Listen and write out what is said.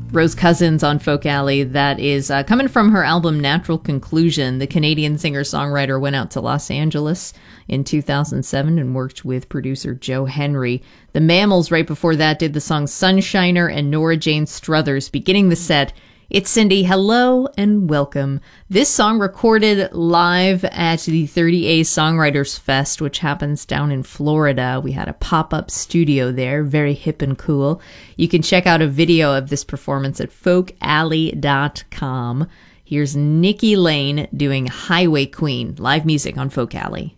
Rose Cousins on Folk Alley. That is coming from her album Natural Conclusion. The Canadian singer-songwriter went out to Los Angeles in 2007 and worked with producer Joe Henry. The Mammals right before that did the song Sunshiner and Nora Jane Struthers beginning the set. It's Cindy. Hello and welcome. This song recorded live at the 30A Songwriters Fest, which happens down in Florida. We had a pop-up studio there, very hip and cool. You can check out a video of this performance at folkalley.com. Here's Nikki Lane doing Highway Queen, live music on Folk Alley.